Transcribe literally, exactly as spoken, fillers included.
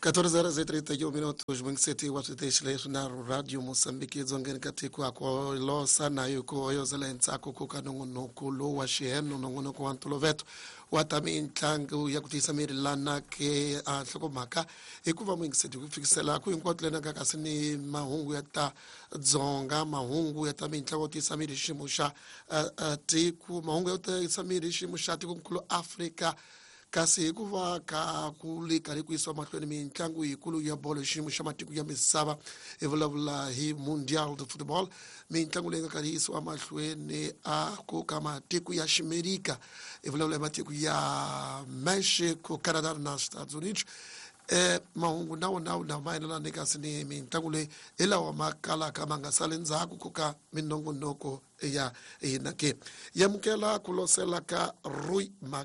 catorze horas e trinta e um minutos mwingseti watuteshiletu na radio Mosambiki zongeni katikwa kwa losa na yuko yozelenza kukuka nungunuku luwa shihenu nungunuku wantulo vetu watami ntlangu ya kutisamiri lana ke atlokomaka ikuva mwingseti kufikisela kuinkotlena kakasini mahungu yata zonga mahungu yata mintlangu kutisamiri shimusha tiku mahungu yata isamiri shimusha tiku mkulu Afrika kasi kuva ka kulika likuiswa matlweni mintlangu ikulu ya bolo shimu shamatiku ya misaba evolavula hi mundial de football mintlangu lenga kariswa matlweni a kuka matiku ya shimerika evolavula matiku ya Mexico, Canada na Estados Unidos e mahungu nawo nawo na maina na nekasini mintlangu le ela wa makala kama ngasalenza kuka minongo noko ya inake yamkela kulosela ka Rui